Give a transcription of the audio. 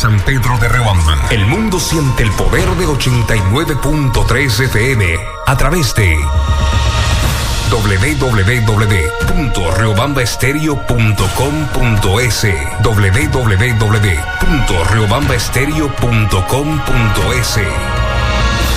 San Pedro de Riobamba. El mundo siente el poder de 89.3 FM a través de www.riobambaestereo.com.es, www.riobambaestereo.com.es.